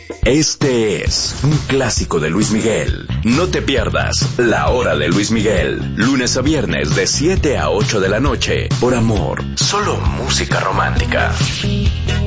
Este es un clásico de Luis Miguel. No te pierdas La Hora de Luis Miguel, lunes a viernes de 7 a 8 de la noche, por Amor, solo música romántica.